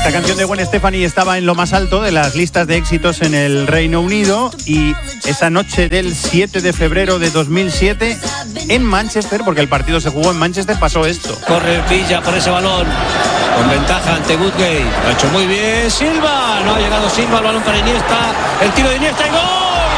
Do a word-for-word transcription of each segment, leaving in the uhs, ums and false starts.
Esta canción de Gwen Stefani estaba en lo más alto de las listas de éxitos en el Reino Unido y esa noche del siete de febrero de dos mil siete en Manchester, porque el partido se jugó en Manchester, pasó esto. Corre Villa por ese balón, con ventaja ante Woodgate. Lo ha hecho muy bien Silva, no ha llegado Silva, el balón para Iniesta, el tiro de Iniesta y ¡gol!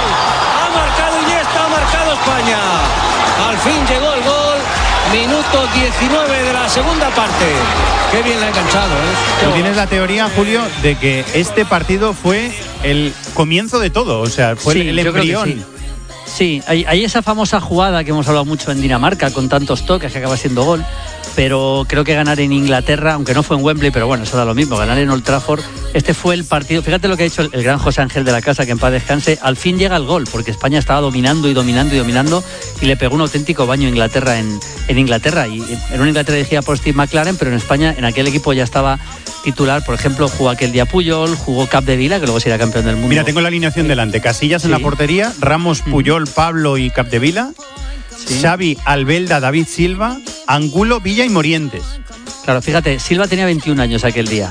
Ha marcado Iniesta, ha marcado España. Al fin llegó el gol. Minuto diecinueve de la segunda parte. Qué bien la ha enganchado, ¿eh? Tú tienes la teoría, Julio, de que este partido fue el comienzo de todo. O sea, fue sí, el embrión. Sí, sí hay, hay esa famosa jugada que hemos hablado mucho en Dinamarca, con tantos toques que acaba siendo gol. Pero creo que ganar en Inglaterra, aunque no fue en Wembley, pero bueno, eso da lo mismo, ganar en Old Trafford, este fue el partido. Fíjate lo que ha hecho el, el gran José Ángel de la Casa, que en paz descanse, al fin llega el gol, porque España estaba dominando y dominando y dominando y le pegó un auténtico baño a Inglaterra en, en Inglaterra, y en una Inglaterra dirigida por Steve McLaren, pero en España en aquel equipo ya estaba titular. Por ejemplo, jugó aquel día Puyol, jugó Capdevila, que luego sería campeón del mundo. Mira, tengo la alineación sí. delante, Casillas sí. en la portería, Ramos, Puyol, Pablo y Capdevila, sí. Xavi, Albelda, David Silva, Angulo, Villa y Morientes. Claro, fíjate, Silva tenía veintiún años aquel día,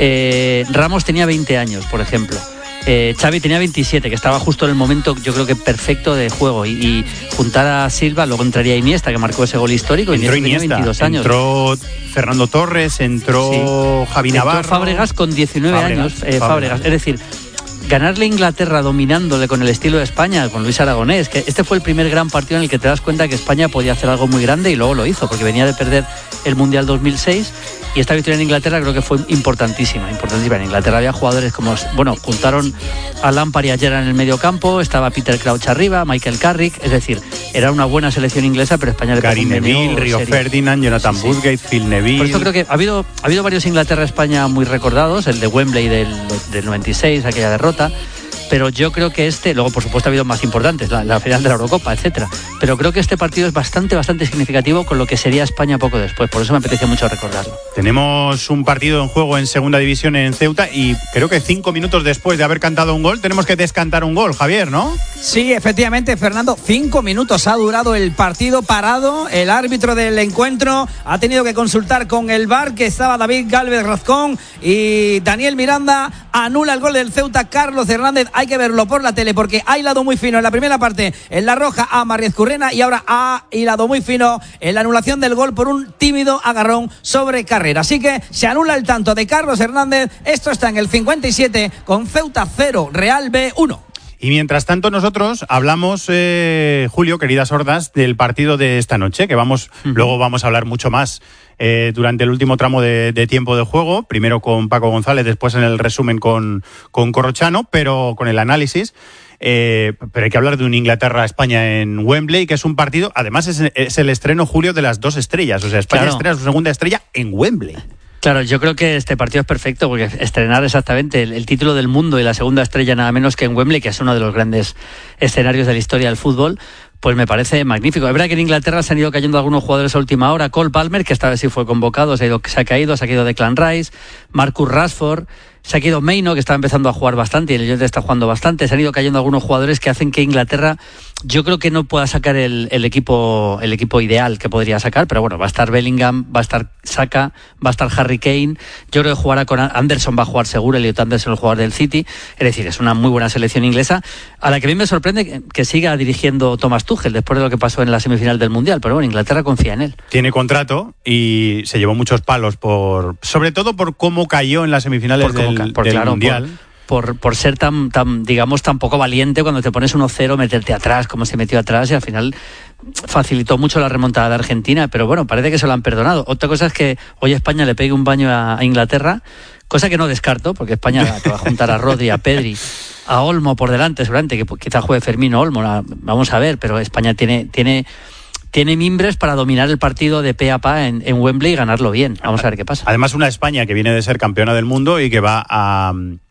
eh, Ramos tenía veinte años, por ejemplo, eh, Xavi tenía veintisiete, que estaba justo en el momento, yo creo que perfecto de juego, y, y juntar a Silva, luego entraría Iniesta, que marcó ese gol histórico. Entró Iniesta, Iniesta, tenía veintidós años. Entró Fernando Torres, entró sí. Javi Navarro. Entró Fábregas con diecinueve Fábregas, años, eh, Fábregas. Fábregas, es decir, ganarle a Inglaterra dominándole con el estilo de España, con Luis Aragonés, que este fue el primer gran partido en el que te das cuenta que España podía hacer algo muy grande, y luego lo hizo, porque venía de perder el Mundial dos mil seis, y esta victoria en Inglaterra creo que fue importantísima, importantísima. En Inglaterra había jugadores como, bueno, juntaron a Lampard y a Gerrard en el medio campo, estaba Peter Crouch arriba, Michael Carrick, es decir, era una buena selección inglesa, pero España le pegó Gary un Neville, Rio serio. Ferdinand, Jonathan sí, sí. Woodgate, Phil Neville. Por eso creo que ha habido, ha habido varios Inglaterra-España muy recordados, el de Wembley del, del noventa y seis, aquella derrota. Pero yo creo que este, luego por supuesto ha habido más importantes, la, la final de la Eurocopa, etcétera. Pero creo que este partido es bastante, bastante significativo con lo que sería España poco después. Por eso me apetece mucho recordarlo. Tenemos un partido en juego en segunda división en Ceuta, y creo que cinco minutos después de haber cantado un gol, tenemos que descantar un gol, Javier, ¿no? Sí, efectivamente, Fernando. Cinco minutos ha durado el partido parado. El árbitro del encuentro ha tenido que consultar con el V A R, que estaba David Gálvez Razcón, y Daniel Miranda anula el gol del Ceuta. Carlos Hernández, hay que verlo por la tele porque ha hilado muy fino en la primera parte en la roja a Mariez Currena, y ahora ha hilado muy fino en la anulación del gol por un tímido agarrón sobre Carrera. Así que se anula el tanto de Carlos Hernández. Esto está en el cincuenta y siete, con Ceuta cero, Real B uno. Y mientras tanto nosotros hablamos, eh, Julio, queridas hordas, del partido de esta noche, que vamos uh-huh. luego vamos a hablar mucho más eh, durante el último tramo de, de tiempo de juego, primero con Paco González, después en el resumen con, con Corrochano, pero con el análisis. Eh, pero hay que hablar de un Inglaterra-España en Wembley, que es un partido, además es, es el estreno, Julio, de las dos estrellas. O sea, España claro. estrena su segunda estrella en Wembley. Claro, yo creo que este partido es perfecto, porque estrenar exactamente el, el título del mundo y la segunda estrella nada menos que en Wembley, que es uno de los grandes escenarios de la historia del fútbol, pues me parece magnífico. Es verdad que en Inglaterra se han ido cayendo algunos jugadores a última hora. Cole Palmer, que esta vez sí fue convocado, se ha, ido, se ha caído, se ha caído Declan Rice, Marcus Rashford, se ha caído Maino, que estaba empezando a jugar bastante, y el United está jugando bastante. Se han ido cayendo algunos jugadores que hacen que Inglaterra, yo creo que no pueda sacar el, el equipo el equipo ideal que podría sacar, pero bueno, va a estar Bellingham, va a estar Saka, va a estar Harry Kane. Yo creo que jugará con Anderson, va a jugar seguro, Elliot Anderson, el jugador del City. Es decir, es una muy buena selección inglesa, a la que a mí me sorprende que, que siga dirigiendo Thomas Tuchel después de lo que pasó en la semifinal del Mundial, pero bueno, Inglaterra confía en él. Tiene contrato y se llevó muchos palos, por sobre todo por cómo cayó en las semifinales por del, por, del claro, Mundial. Por, por, por ser tan, tan, digamos, tan poco valiente cuando te pones uno cero, meterte atrás, como se metió atrás, y al final facilitó mucho la remontada de Argentina, pero bueno, parece que se lo han perdonado. Otra cosa es que hoy España le pegue un baño a, a Inglaterra, cosa que no descarto, porque España va a juntar a Rodri, a Pedri, a Olmo por delante, seguramente, que quizá juegue Fermín o Olmo, la, vamos a ver, pero España tiene... tiene Tiene mimbres para dominar el partido de pe a pa en, en Wembley y ganarlo bien. Vamos a ver qué pasa. Además, una España que viene de ser campeona del mundo y que va a,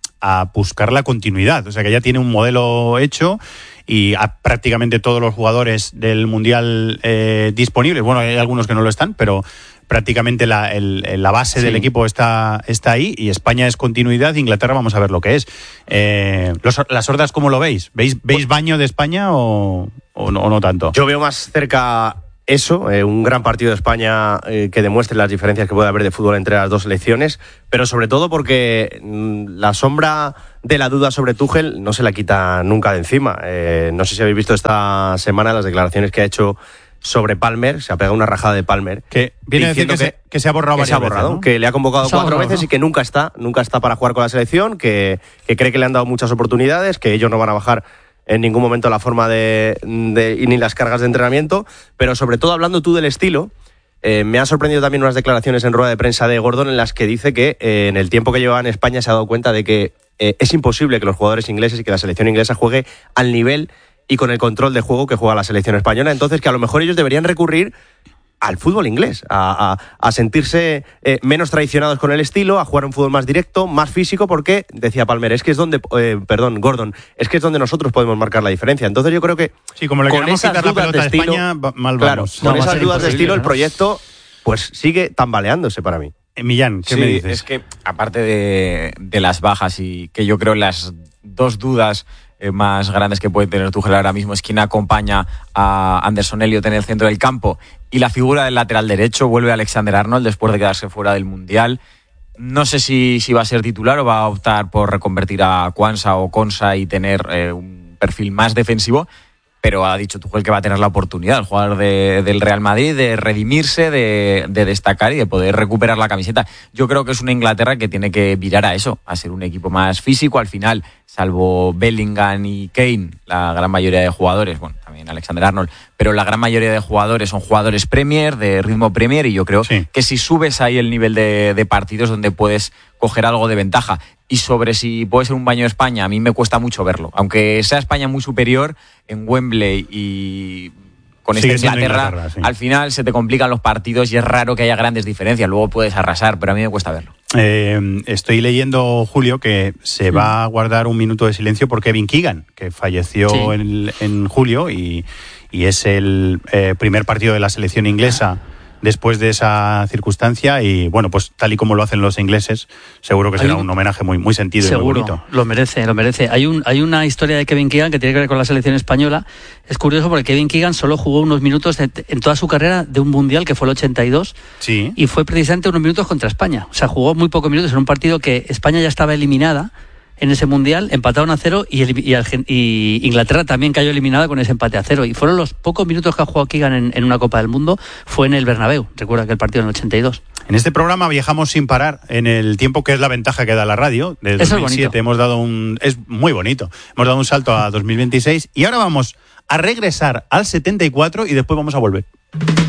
a buscar la continuidad. O sea, que ya tiene un modelo hecho y a prácticamente todos los jugadores del Mundial eh, disponibles. Bueno, hay algunos que no lo están, pero prácticamente la, el, la base sí. del equipo está, está ahí, y España es continuidad. Inglaterra, vamos a ver lo que es. Eh, los, ¿Las hordas cómo lo veis? ¿Veis, veis baño de España o...? ¿O no, o no tanto? Yo veo más cerca eso, eh, un gran partido de España eh, que demuestre las diferencias que puede haber de fútbol entre las dos selecciones, pero sobre todo porque mmm, la sombra de la duda sobre Tuchel no se la quita nunca de encima. Eh, no sé si habéis visto esta semana las declaraciones que ha hecho sobre Palmer, se ha pegado una rajada de Palmer. Que viene a decir que, que, se, que se ha borrado que varias se ha borrado, veces, ¿no? Que le ha convocado se cuatro borrado, veces ¿no? y que nunca está, nunca está para jugar con la selección, que, que cree que le han dado muchas oportunidades, que ellos no van a bajar en ningún momento la forma de, de y ni las cargas de entrenamiento, pero sobre todo hablando tú del estilo, eh, me ha sorprendido también unas declaraciones en rueda de prensa de Gordon en las que dice que eh, en el tiempo que llevaba en España se ha dado cuenta de que eh, es imposible que los jugadores ingleses y que la selección inglesa juegue al nivel y con el control de juego que juega la selección española, entonces que a lo mejor ellos deberían recurrir al fútbol inglés, a, a, a sentirse eh, menos traicionados con el estilo, a jugar un fútbol más directo, más físico, porque, decía Palmer, es que es donde, eh, perdón, Gordon, es que es donde nosotros podemos marcar la diferencia. Entonces yo creo que sí, como le con queramos esas quitar la dudas pelota de a estilo, España, mal claro, vamos. con No, esas dudas de estilo, ¿no? el proyecto pues sigue tambaleándose para mí. Eh, Millán, ¿qué sí, me dices? Es que aparte de, de las bajas y que yo creo las dos dudas eh, más grandes que puede tener Tuchel ahora mismo es quién acompaña a Anderson Elliott en el centro del campo y la figura del lateral derecho. Vuelve Alexander Arnold después de quedarse fuera del Mundial. No sé si, si va a ser titular o va a optar por reconvertir a Quansah o Konsa y tener eh, un perfil más defensivo, pero ha dicho Tuchel que va a tener la oportunidad, el jugador de, del Real Madrid, de redimirse, de, de destacar y de poder recuperar la camiseta. Yo creo que es una Inglaterra que tiene que virar a eso, a ser un equipo más físico. Al final, salvo Bellingham y Kane, la gran mayoría de jugadores, bueno, también Alexander Arnold, pero la gran mayoría de jugadores son jugadores Premier, de ritmo Premier, y yo creo sí. que si subes ahí el nivel de, de partidos donde puedes coger algo de ventaja. Y sobre si puede ser un baño de España, a mí me cuesta mucho verlo. Aunque sea España muy superior, en Wembley y con esta Inglaterra, Inglaterra sí. al final se te complican los partidos y es raro que haya grandes diferencias. Luego puedes arrasar, pero a mí me cuesta verlo. Eh, estoy leyendo, Julio, que se mm. va a guardar un minuto de silencio por Kevin Keegan, que falleció sí. en, en julio y, y es el eh, primer partido de la selección inglesa después de esa circunstancia y bueno, pues tal y como lo hacen los ingleses, seguro que será un, un homenaje muy, muy sentido seguro, y muy bonito. Lo merece, lo merece. Hay un hay una historia de Kevin Keegan que tiene que ver con la selección española. Es curioso porque Kevin Keegan solo jugó unos minutos de, en toda su carrera de un mundial que fue el ochenta y dos sí. y fue precisamente unos minutos contra España. O sea, jugó muy pocos minutos en un partido que España ya estaba eliminada en ese mundial, empataron a cero y, el, y, Argent- y Inglaterra también cayó eliminada con ese empate a cero. Y fueron los pocos minutos que ha jugado Keegan en, en una Copa del Mundo, fue en el Bernabéu. Recuerda que el partido en el ochenta y dos. En este programa viajamos sin parar en el tiempo que es la ventaja que da la radio. Desde dos mil siete hemos dado un... Es muy bonito. Hemos dado un salto a dos mil veintiséis y ahora vamos a regresar al setenta y cuatro y después vamos a volver.